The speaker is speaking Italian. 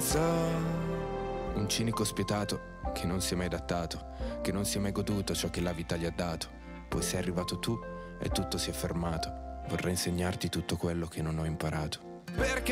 senza. Un cinico spietato che non si è mai adattato, che non si è mai goduto ciò che la vita gli ha dato. Poi sei arrivato tu e tutto si è fermato. Vorrei insegnarti tutto quello che non ho imparato. Perché